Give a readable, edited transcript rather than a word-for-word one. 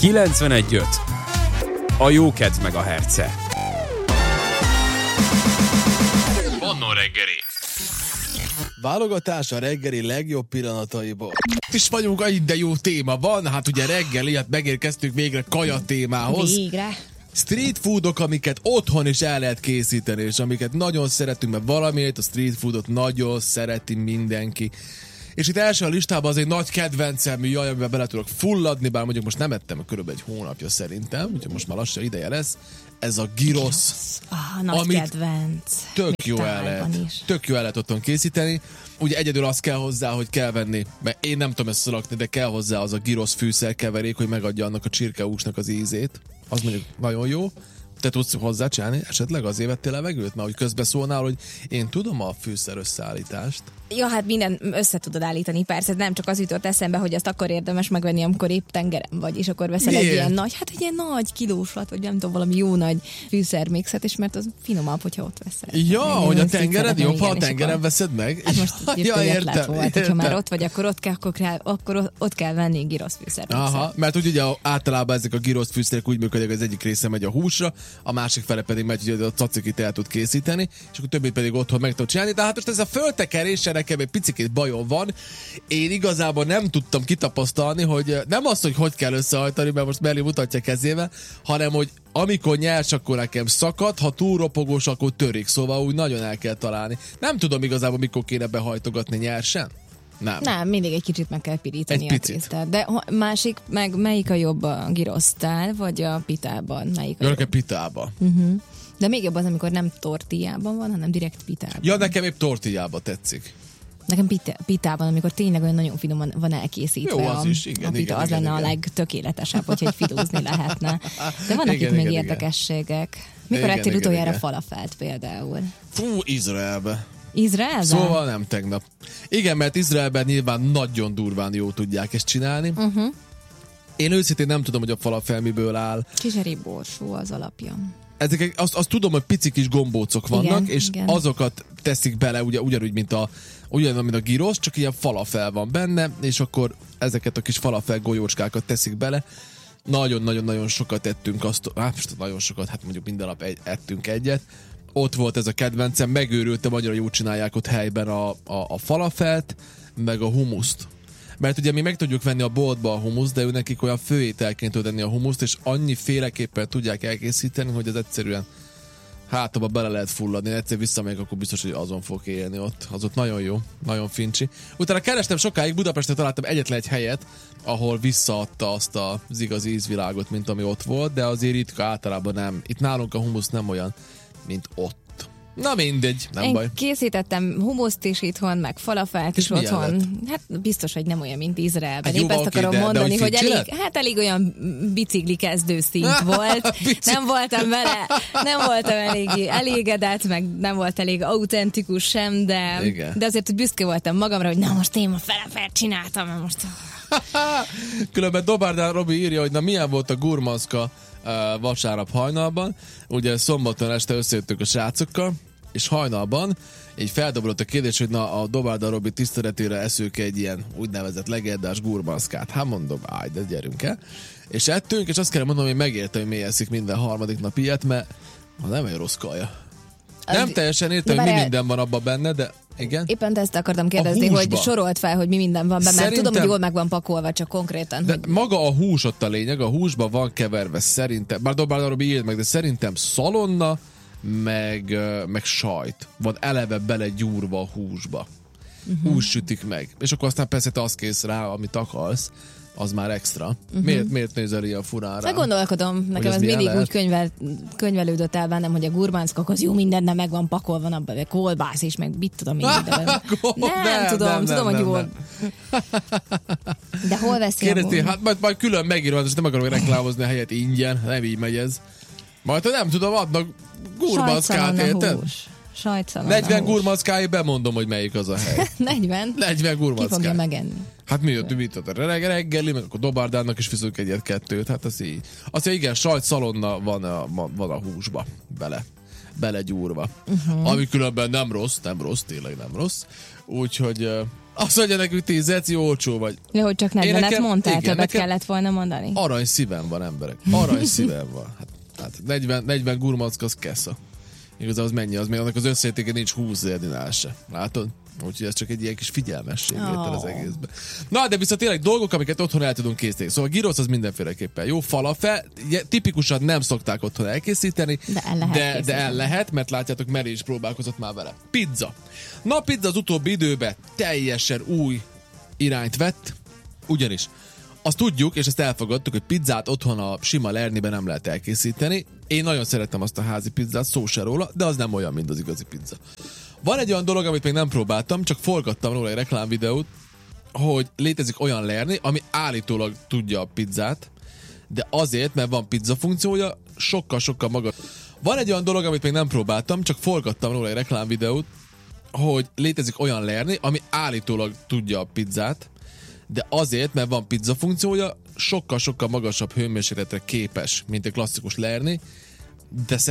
91.5. A jókedv megahertze. Manna reggeli. Válogatás a reggeli legjobb pillanataiból. És vagyunk, de jó téma van, hát ugye reggeli, hát megérkeztünk végre kaja témához. Végre. Street foodok, amiket otthon is el lehet készíteni, és amiket nagyon szeretünk, mert valamiért a street foodot nagyon szereti mindenki. És itt első a listában az egy nagy kedvencem, jaj, amiben bele tudok fulladni, bár mondjuk most nem ettem körülbelül egy hónapja szerintem, úgyhogy most már lassan ideje lesz. Ez a gyrosz. Nagy kedvenc. Tök jó el lehet otthon készíteni. Ugye egyedül az kell hozzá, hogy kell venni, mert én nem tudom ezt szalakni, de kell hozzá az a gyrosz fűszerkeverék, hogy megadja annak a csirkehúsnak az ízét. Az mondjuk nagyon jó. Te tudsz hozzá csinálni? Esetleg azért vettél levegőt? Mert hogy közbeszólnál, hogy én tudom a fűszer összeállítást. Ja, hát minden össze tudod állítani, persze, nem csak az jutott eszembe, hogy azt akkor érdemes megvenni, amikor épp tengeren vagy, és akkor veszel egy ilyen nagy, hát egy ilyen nagy kilósat, vagy nem tudom, valami jó nagy fűszermixet, és mert az finomabb, hogyha ott veszel. Ja, hogy a tengeren jobb, ha a tengeren veszed meg? Hát most értem. Hogyha már ott vagy, akkor ott kell venni gyrosz fűszermixet. Aha, mert ugye általában ezek a gyrosz fűszerek úgy működnek, az egyik része megy a húsra, a másik fele pedig megy, hogy a cacikit el tud készíteni, és akkor többit pedig otthon meg tud csinálni. De hát most ez a föltekeréssel nekem egy picikét bajom van. Én igazából nem tudtam kitapasztalni, hogy nem az, hogy kell összehajtani, mert most Meli mutatja kezével, hanem hogy amikor nyers, akkor nekem szakad, ha túl ropogós, akkor törik, szóval úgy nagyon el kell találni. Nem tudom igazából, mikor kéne behajtogatni nyersen. Nem, mindig egy kicsit meg kell pirítani a tésztát. De másik, meg melyik a jobb, a gyrosztál, vagy a pitában? Melyik a jobb? A pitában. De még jobb az, amikor nem tortillában van, hanem direkt pitában. Ja, nekem épp tortillában tetszik. Nekem pitában, amikor tényleg olyan nagyon finoman van elkészítve. Jó, az is, igen, a pita, igen, az igen, lenne igen. A legtökéletesebb, hogyha fidózni lehetne. De vannak itt még érdekességek. Mikor ettél utoljára falafelt például? Fú, Izraelbe. Izraelben? Szóval nem tegnap. Igen, mert Izraelben nyilván nagyon durván jó tudják ezt csinálni. Én őszintén nem tudom, hogy a falafel miből áll. Csizseri borsó az alapja. Ezek, azt tudom, hogy pici kis gombócok vannak, és azokat teszik bele ugyanúgy, mint a gyrosz, csak ilyen falafel van benne, és akkor ezeket a kis falafel golyócskákat teszik bele. Nagyon-nagyon-nagyon sokat ettünk azt, most nagyon sokat, hát mondjuk minden nap ettünk egyet. Ott volt ez a kedvencem, megőrültem, annyira jól csinálják ott helyben a falafelt, meg a humuszt. Mert ugye mi meg tudjuk venni a boltba a humuszt, de ő nekik olyan főételként tud enni a humuszt, és annyi féleképpen tudják elkészíteni, hogy ez egyszerűen hátaba bele lehet fulladni. Egyszer visszamegyek, akkor biztos, hogy azon fog élni ott. Az ott nagyon jó, nagyon fincsi. Utána kerestem sokáig, Budapesten találtam egyetlen egy helyet, ahol visszaadta azt az igazi ízvilágot, mint ami ott volt, de azért ritka, általában nem. Itt nálunk a humusz nem olyan, mint ott. Na mindegy, nem baj. Készítettem humuszt is itthon, meg falafelt is otthon. Hát biztos, hogy nem olyan, mint Izraelben. Hát épp ezt akarom mondani, hogy elég olyan bicikli kezdő szint volt. Nem voltam elég elégedett, meg nem volt elég autentikus sem, de azért, hogy büszke voltam magamra, hogy na most én a falafelt csináltam, mert most... Különben Dobárdán Robi írja, hogy na milyen volt a gurmaszka vasárnap hajnalban. Ugye szombaton este összejöttünk a srácokkal, és hajnalban így feldobrodott a kérdés, hogy na a Dobárdán Robi tiszteletére eszünk egy ilyen úgynevezett legendás gurmaszkát. Hát mondom, de gyerünk el. És ettünk, és azt kell mondanom, hogy megérte, hogy mi eszik minden harmadik nap ilyet, mert nem egy rossz kaja. Nem teljesen értem, hogy mi minden van abban benne, de igen. Éppen ezt akartam kérdezni, hogy sorolt fel, hogy mi minden van benne, mert tudom, hogy jól meg van pakolva, csak konkrétan. De hogy... maga a hús ott a lényeg, a húsban van keverve szerintem, bár Dobárdán Robi írt meg, de szerintem szalonna, meg sajt van eleve belegyúrva a húsba. Úgy sütik meg. És akkor aztán persze te azt kész rá, amit akarsz, az már extra. Miért nézel ilyen furán rá? Gondolkodom, nekem ez mindig úgy könyvelődött el bennem, hogy a gurmánszkok az jó mindenne meg van pakolva abban, vagy kolbász is, meg mit tudom én. Tudom, hogy jól. De hol veszi Kérdeztél, hát majd külön megírom, és nem akarom reklámozni a helyet ingyen, nem így megy ez. Majd ha nem tudom, adnak gurmaszkát, érted? 40 gurmaszkáig bemondom, hogy melyik az a hely. 40? 40 gurmaszkáig. Ki fogja megenni? Hát mit a reggeli, meg akkor Dobárdánnak is fizünk egyet-kettőt, hát az így. Azt mondja, igen, sajtszalonna van a húsba belegyúrva. Ami különben nem rossz, tényleg nem rossz. Úgyhogy Azt mondja nekünk 10 deci, olcsó vagy. Jó, hogy csak 40-et mondtál, többet kellett volna mondani. Arany szívem van, emberek. Arany szívem van. Hát 40 gurmacka az kesza. Igaz, az mennyi? Az még annak az összértéke nincs 20 dinár se. Látod? Úgyhogy ez csak egy ilyen kis figyelmesség lett az egészben. Na, de viszont tényleg dolgok, amiket otthon el tudunk készíteni. Szóval a gyrosz az mindenféleképpen jó. Falafel, tipikusan nem szokták otthon elkészíteni, de el lehet, mert látjátok, Meri is próbálkozott már vele. Pizza. Na, pizza az utóbbi időben teljesen új irányt vett, ugyanis azt tudjuk, és ezt elfogadtuk, hogy pizzát otthon a sima lerniben nem lehet elkészíteni. Én nagyon szeretem azt a házi pizzát, szó se róla, de az nem olyan, mint az igazi pizza. Van egy olyan dolog, amit még nem próbáltam, csak forgattam róla egy reklámvideót, hogy létezik olyan lerni, ami állítólag tudja a pizzát, de azért, mert van pizza funkciója, sokkal-sokkal magas. Van egy olyan dolog, amit még nem próbáltam, csak forgattam róla egy reklámvideót, hogy létezik olyan lerni, ami állítólag tudja a pizzát, de azért, mert van pizza funkciója, sokkal-sokkal magasabb hőmérsékletre képes, mint egy klasszikus lerni, de